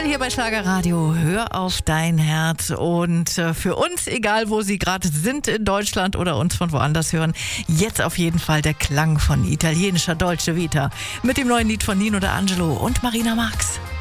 Adele hier bei Schlagerradio. Hör auf dein Herz. Und für uns, egal wo Sie gerade sind in Deutschland oder uns von woanders hören, jetzt auf jeden Fall der Klang von italienischer Dolce Vita mit dem neuen Lied von Nino D'Angelo und Marina Marx.